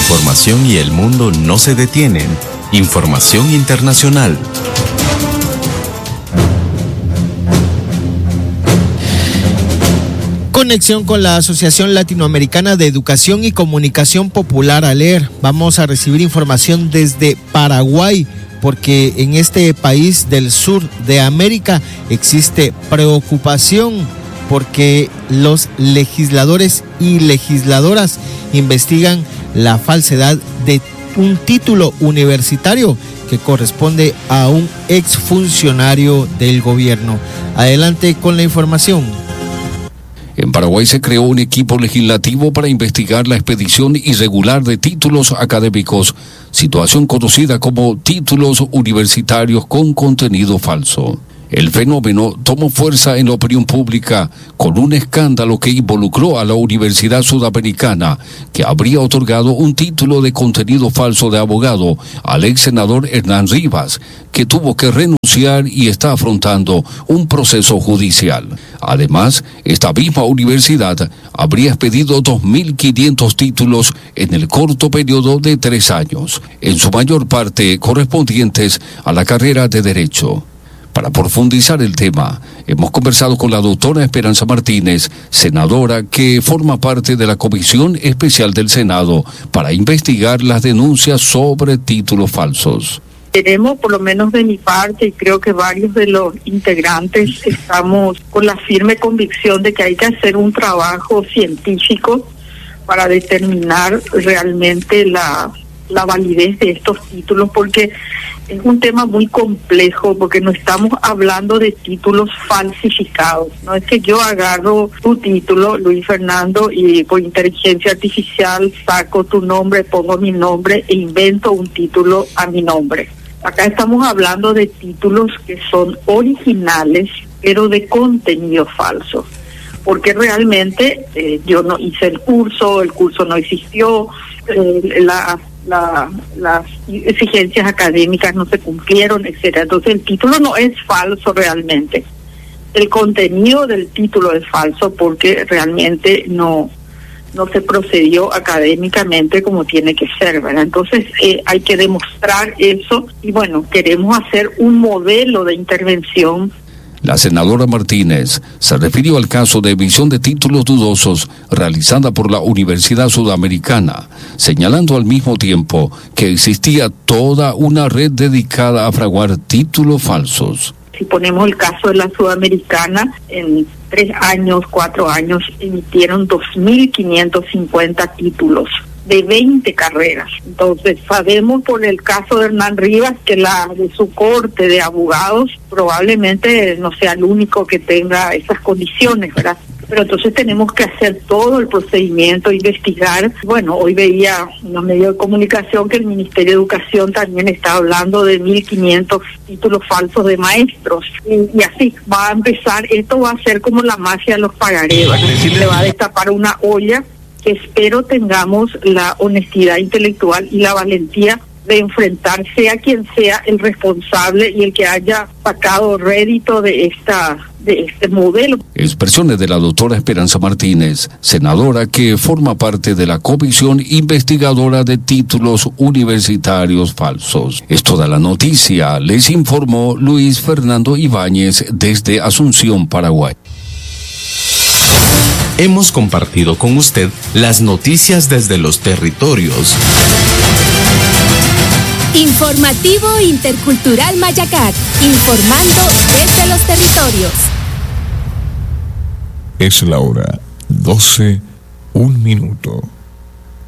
información y el mundo no se detienen. Información internacional. Conexión con la Asociación Latinoamericana de Educación y Comunicación Popular, ALER. Vamos a recibir información desde Paraguay, porque en este país del sur de América existe preocupación porque los legisladores y legisladoras investigan la falsedad de un título universitario que corresponde a un exfuncionario del gobierno. Adelante con la información. En Paraguay se creó un equipo legislativo para investigar la expedición irregular de títulos académicos, situación conocida como títulos universitarios con contenido falso. El fenómeno tomó fuerza en la opinión pública con un escándalo que involucró a la Universidad Sudamericana, que habría otorgado un título de contenido falso de abogado al ex senador Hernán Rivas, que tuvo que renunciar y está afrontando un proceso judicial. Además, esta misma universidad habría expedido 2.500 títulos en el corto periodo de 3 años, en su mayor parte correspondientes a la carrera de Derecho. Para profundizar el tema, hemos conversado con la doctora Esperanza Martínez, senadora que forma parte de la Comisión Especial del Senado para investigar las denuncias sobre títulos falsos. Queremos, por lo menos de mi parte, y creo que varios de los integrantes estamos con la firme convicción de que hay que hacer un trabajo científico para determinar realmente la validez de estos títulos, porque es un tema muy complejo, porque no estamos hablando de títulos falsificados. No es que yo agarro tu título, Luis Fernando, y por inteligencia artificial saco tu nombre, pongo mi nombre e invento un título a mi nombre. Acá estamos hablando de títulos que son originales, pero de contenido falso. Porque realmente yo no hice el curso no existió, las exigencias académicas no se cumplieron, etcétera. Entonces el título no es falso realmente. El contenido del título es falso porque realmente no se procedió académicamente como tiene que ser, ¿verdad? Entonces hay que demostrar eso y bueno, queremos hacer un modelo de intervención. La senadora Martínez se refirió al caso de emisión de títulos dudosos realizada por la Universidad Sudamericana, señalando al mismo tiempo que existía toda una red dedicada a fraguar títulos falsos. Si ponemos el caso de la Sudamericana, en 3 años, 4 años, emitieron 2.550 títulos de 20 carreras. Entonces sabemos por el caso de Hernán Rivas que la de su corte de abogados probablemente no sea el único que tenga esas condiciones, ¿verdad? Pero entonces tenemos que hacer todo el procedimiento, investigar. Bueno, hoy veía en los medios de comunicación que el Ministerio de Educación también está hablando de 1.500 títulos falsos de maestros. Y así va a empezar, esto va a ser como la mafia de los pagarés, ¿verdad? Le va a destapar una olla que espero tengamos la honestidad intelectual y la valentía de enfrentar, sea quien sea el responsable y el que haya sacado rédito de este modelo. Expresiones de la doctora Esperanza Martínez, senadora que forma parte de la Comisión Investigadora de Títulos Universitarios Falsos. Es toda la noticia, les informó Luis Fernando Ibáñez desde Asunción, Paraguay. Hemos compartido con usted las noticias desde los territorios. Informativo Intercultural Mayacat, informando desde los territorios. Es la hora 12:01.